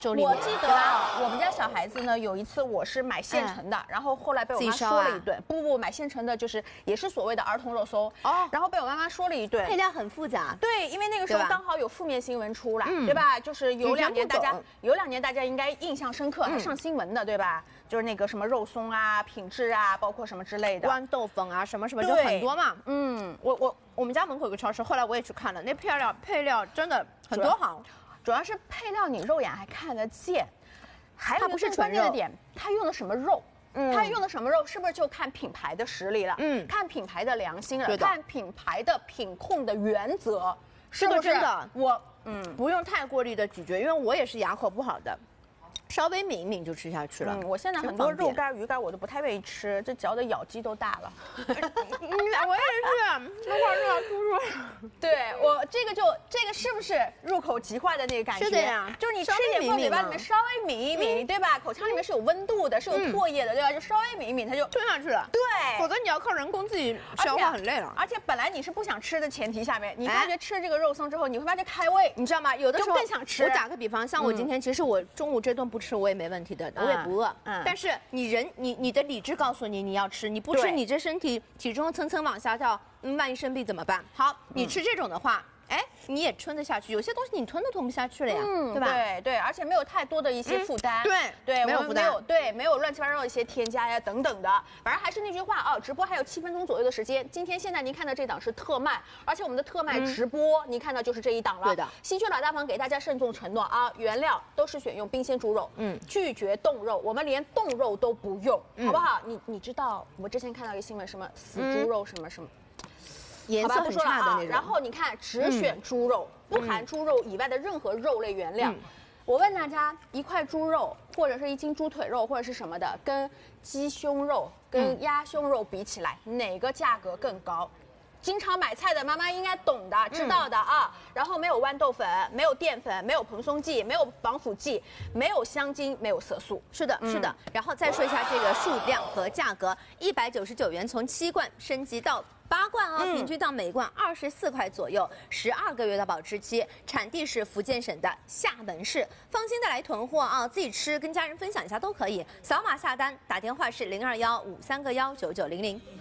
我记得啊，我们家小孩子呢，有一次我是买现成的，然后后来被我妈说了一顿。不，买现成的就是也是所谓的儿童肉松哦，然后被我妈妈说了一顿。 配料很复杂。 对，因为那个时候刚好有负面新闻出来，对吧？就是有两年大家应该印象深刻，还上新闻的，对吧？就是那个什么肉松啊、品质啊，包括什么之类的， 豌豆粉啊，什么就很多嘛。我们家门口有个超市，后来我也去看了，那配料真的很多行。 主要是配料你肉眼还看得见，还有一个关键的点，它用的什么肉？它用的什么肉，是不是就看品牌的实力了？看品牌的良心了，看品牌的品控的原则，是不是？ 真的，不用太过滤的咀嚼，因为我也是牙口不好的。稍微抿一抿就吃下去了。 我现在很多肉干、鱼干我都不太愿意吃，这嚼的咬肌都大了。 我也是，这块肉猪肉。 对我这个是不是入口即化的那个感觉？ 是的呀， 就是你吃一点，嘴巴里面稍微抿一抿，对吧？口腔里面是有温度的，是有唾液的，对吧？就稍微抿一抿，它就吞下去了。 对， 否则你要靠人工自己消化很累了。 而且本来你是不想吃的前提下面，你发觉吃了这个肉松之后，你会发觉开胃， 你知道吗？有的时候更想吃。 我打个比方，像我今天，其实我中午这顿不吃我也没问题的，我也不饿。但是你的理智告诉你要吃，你不吃你这身体体重蹭蹭往下掉，万一生病怎么办？好，你吃这种的话。你也吞得下去，有些东西你吞都吞不下去了呀，对吧？ 对，而且没有太多的一些负担，对， 没有负担， 没有乱七八糟的一些添加呀等等的。反正还是那句话啊，直播还有7分钟左右的时间。现在您看到这档是特卖，而且我们的特卖直播，您看到就是这一档了。 对的， 稀缺老大方给大家慎重承诺啊，原料都是选用冰鲜猪肉，拒绝冻肉，我们连冻肉都不用，好不好？你知道我之前看到一个新闻，什么死猪肉什么。 颜色很差的那种， 然后你看，只选猪肉，不含猪肉以外的任何肉类原料。我问大家，一块猪肉或者是一斤猪腿肉或者是什么的，跟鸡胸肉、跟鸭胸肉比起来，哪个价格更高？经常买菜的妈妈应该懂的、知道的啊。然后没有豌豆粉，没有淀粉，没有蓬松剂，没有防腐剂，没有香精，没有色素。 是的，是的。然后再说一下这个数量和价格，199元从7罐升级到8罐哦，平均到每罐24块左右，12个月的保质期，产地是福建省的厦门市，放心的来囤货啊，自己吃跟家人分享一下都可以。扫码下单，打电话是0215319900。